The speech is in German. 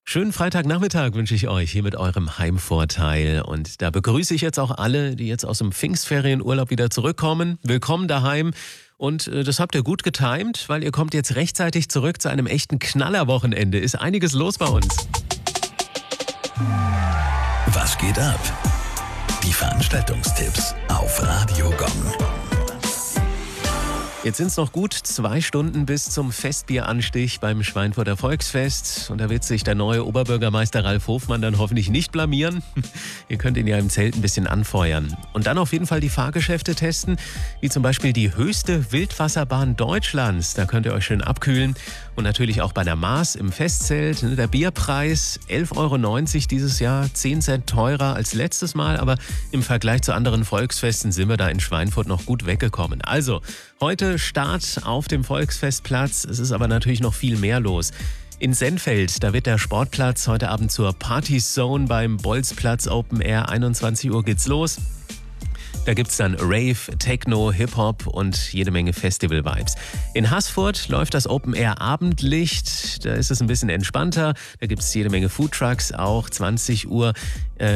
Schönen Freitagnachmittag wünsche ich euch hier mit eurem Heimvorteil. Und da begrüße ich jetzt auch alle, die jetzt aus dem Pfingstferienurlaub wieder zurückkommen. Willkommen daheim. Und das habt ihr gut getimt, weil ihr kommt jetzt rechtzeitig zurück zu einem echten Knallerwochenende. Ist einiges los bei uns. Was geht ab? Die Veranstaltungstipps auf Radio Gong. Jetzt sind es noch gut 2 Stunden bis zum Festbieranstich beim Schweinfurter Volksfest. Und da wird sich der neue Oberbürgermeister Ralf Hofmann dann hoffentlich nicht blamieren. Ihr könnt ihn ja im Zelt ein bisschen anfeuern. Und dann auf jeden Fall die Fahrgeschäfte testen, wie zum Beispiel die höchste Wildwasserbahn Deutschlands. Da könnt ihr euch schön abkühlen. Und natürlich auch bei der Maas im Festzelt. Der Bierpreis 11,90 € dieses Jahr, 10 Cent teurer als letztes Mal. Aber im Vergleich zu anderen Volksfesten sind wir da in Schweinfurt noch gut weggekommen. Also, heute Start auf dem Volksfestplatz. Es ist aber natürlich noch viel mehr los. In Sennfeld, da wird der Sportplatz heute Abend zur Partyzone beim Bolzplatz Open Air. 21 Uhr geht's los. Da gibt's dann Rave, Techno, Hip-Hop und jede Menge Festival-Vibes. In Haßfurt läuft das Open Air Abendlicht. Da ist es ein bisschen entspannter. Da gibt's jede Menge Foodtrucks, auch 20 Uhr.